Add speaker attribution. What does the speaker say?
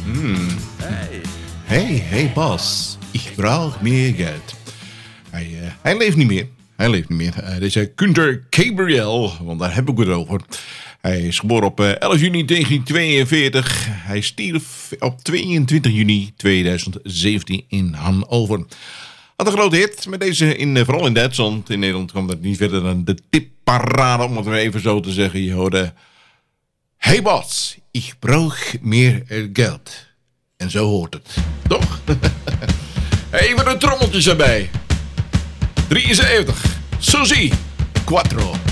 Speaker 1: Hey Bas, ik brauch meer geld. Hij leeft niet meer. Dit is Günter Gabriel, want daar heb ik het over. Hij is geboren op 11 juni 1942. Hij stierf op 22 juni 2017 in Hannover. Had een grote hit met deze, vooral in Duitsland. In Nederland kwam dat niet verder dan de tipparade, om het maar even zo te zeggen. Je hoorde: Hey Bas, ik brauch meer geld. En zo hoort het, toch? Even de trommeltjes erbij. 73, Suzy, Quattro.